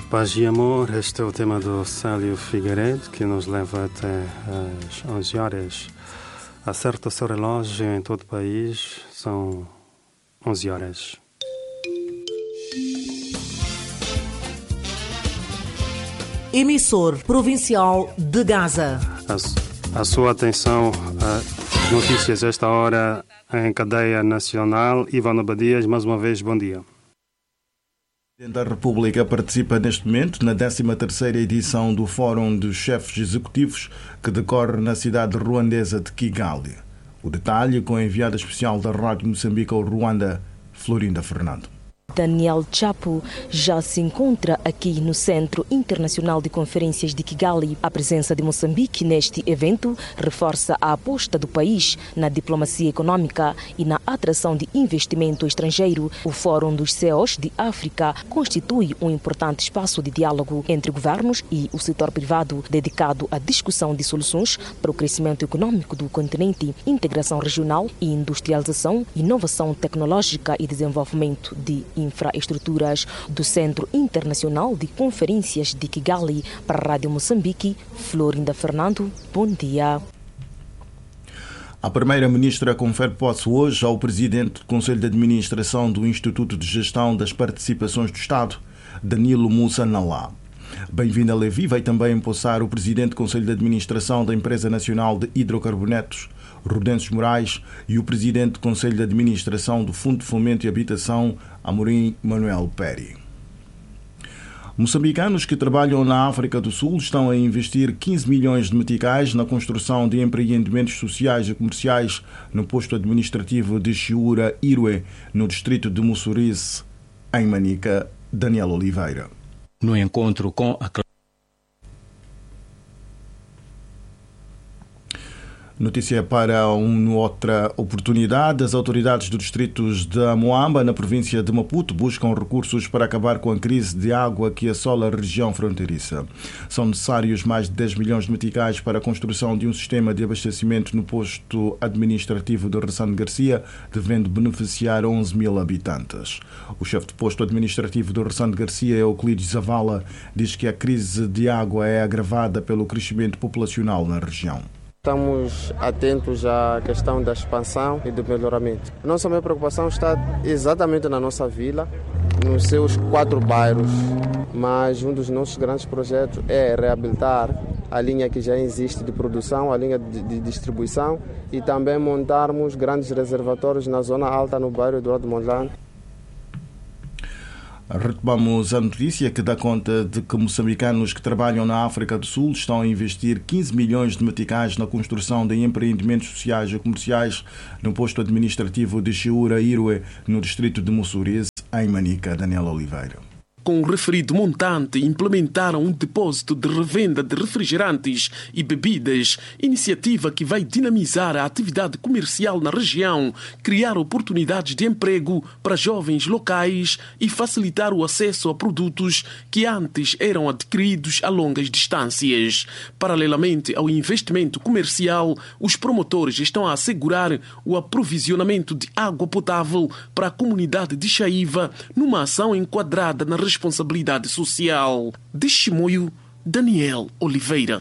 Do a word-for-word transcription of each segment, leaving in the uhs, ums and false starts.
Paz e amor, este é o tema do Célio Figueiredo, que nos leva até às onze horas. Acerta o seu relógio em todo o país, são onze horas. Emissor provincial de Gaza. A, a sua atenção, as notícias esta hora em cadeia nacional. Ivano Badias, mais uma vez, bom dia. O Presidente da República participa neste momento na décima terceira edição do Fórum dos Chefes Executivos que decorre na cidade ruandesa de Kigali. O detalhe com a enviada especial da Rádio Moçambique ao Ruanda, Florinda Fernando. Daniel Chapo já se encontra aqui no Centro Internacional de Conferências de Kigali. A presença de Moçambique neste evento reforça a aposta do país na diplomacia econômica e na atração de investimento estrangeiro. O Fórum dos C E Os de África constitui um importante espaço de diálogo entre governos e o setor privado, dedicado à discussão de soluções para o crescimento econômico do continente, integração regional e industrialização, inovação tecnológica e desenvolvimento de infraestruturas. Do Centro Internacional de Conferências de Kigali para a Rádio Moçambique, Florinda Fernando, bom dia. A Primeira-Ministra confere posse hoje ao Presidente do Conselho de Administração do Instituto de Gestão das Participações do Estado, Danilo Musa Nalá. Bem-vindo a Levi vai também empossar o Presidente do Conselho de Administração da Empresa Nacional de Hidrocarbonetos, Rudêncio Moraes, e o Presidente do Conselho de Administração do Fundo de Fomento e Habitação, Amorim Manuel Peri. Moçambicanos que trabalham na África do Sul estão a investir quinze milhões de meticais na construção de empreendimentos sociais e comerciais no posto administrativo de Chiura Irue, no distrito de Mussurize, em Manica. Daniel Oliveira. No encontro com a Notícia para uma outra oportunidade. As autoridades dos distritos de Moamba, na província de Maputo, buscam recursos para acabar com a crise de água que assola a região fronteiriça. São necessários mais de dez milhões de meticais para a construção de um sistema de abastecimento no posto administrativo de Ressano Garcia, devendo beneficiar onze mil habitantes. O chefe de posto administrativo de Ressano Garcia, Euclides Zavala, diz que a crise de água é agravada pelo crescimento populacional na região. Estamos atentos à questão da expansão e do melhoramento. Nossa maior preocupação está exatamente na nossa vila, nos seus quatro bairros, mas um dos nossos grandes projetos é reabilitar a linha que já existe de produção, a linha de, de distribuição, e também montarmos grandes reservatórios na zona alta, no bairro Eduardo Mondlane. Retomamos a notícia que dá conta de que moçambicanos que trabalham na África do Sul estão a investir quinze milhões de meticais na construção de empreendimentos sociais e comerciais no posto administrativo de Chiura Irue, no distrito de Mussurize, em Manica. Daniel Oliveira. Com o referido montante, implementaram um depósito de revenda de refrigerantes e bebidas, iniciativa que vai dinamizar a atividade comercial na região, criar oportunidades de emprego para jovens locais e facilitar o acesso a produtos que antes eram adquiridos a longas distâncias. Paralelamente ao investimento comercial, os promotores estão a assegurar o aprovisionamento de água potável para a comunidade de Chaiva, numa ação enquadrada na região responsabilidade social. De Chimoio, Daniel Oliveira.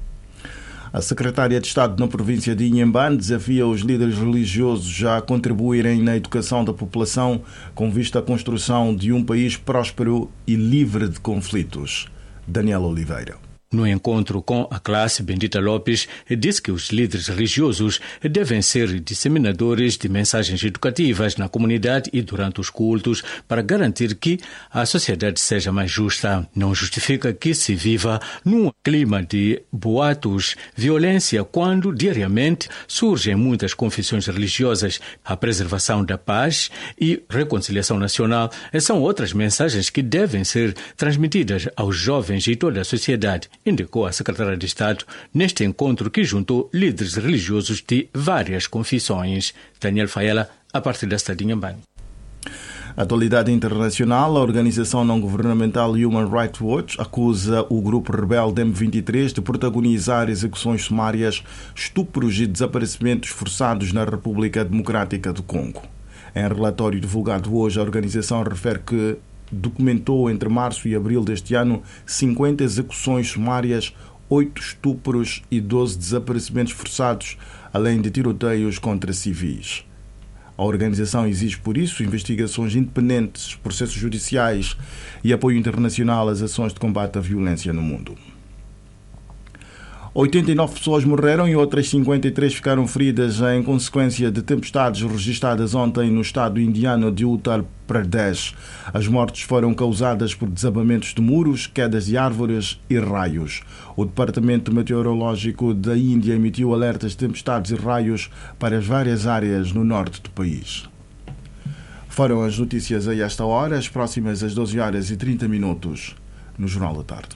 A secretária de Estado na província de Inhambane desafia os líderes religiosos a contribuírem na educação da população com vista à construção de um país próspero e livre de conflitos. Daniel Oliveira. No encontro com a classe, Bendita Lopes disse que os líderes religiosos devem ser disseminadores de mensagens educativas na comunidade e durante os cultos para garantir que a sociedade seja mais justa. Não justifica que se viva num clima de boatos, violência, quando diariamente surgem muitas confissões religiosas. A preservação da paz e reconciliação nacional são outras mensagens que devem ser transmitidas aos jovens e toda a sociedade, indicou a secretária de Estado neste encontro que juntou líderes religiosos de várias confissões. Daniel Faela, a partir da cidade de Inhambane. Atualidade internacional, a organização não-governamental Human Rights Watch acusa o grupo rebelde M vinte e três de protagonizar execuções sumárias, estupros e desaparecimentos forçados na República Democrática do Congo. Em relatório divulgado hoje, a organização refere que documentou entre março e abril deste ano cinquenta execuções sumárias, oito estupros e doze desaparecimentos forçados, além de tiroteios contra civis. A organização exige, por isso, investigações independentes, processos judiciais e apoio internacional às ações de combate à violência no mundo. oitenta e nove pessoas morreram e outras cinquenta e três ficaram feridas em consequência de tempestades registradas ontem no estado indiano de Uttar Pradesh. As mortes foram causadas por desabamentos de muros, quedas de árvores e raios. O Departamento Meteorológico da Índia emitiu alertas de tempestades e raios para as várias áreas no norte do país. Foram as notícias a esta hora, as próximas às doze horas e trinta minutos, no Jornal da Tarde.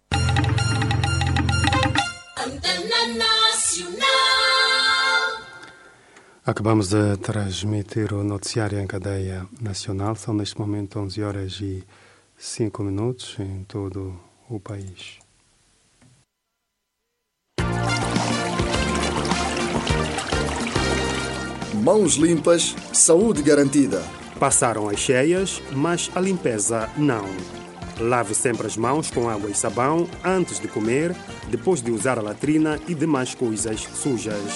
Acabamos de transmitir o noticiário em cadeia nacional. São neste momento onze horas e cinco minutos em todo o país. Mãos limpas, saúde garantida. Passaram as cheias, mas a limpeza não. Lave sempre as mãos com água e sabão antes de comer, depois de usar a latrina e demais coisas sujas.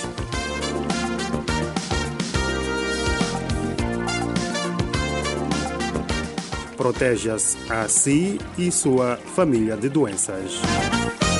Proteja-se a si e sua família de doenças.